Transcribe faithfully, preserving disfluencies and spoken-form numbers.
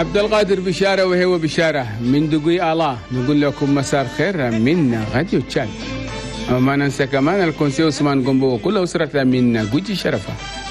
عبد القادر بشارة وهو بشارة من دقي الله نقول لكم مساء الخير من غاديو تشاد. وما ننسى كمان الكونسي عثمان قنبو وكل أسرة من جوجي شرفة.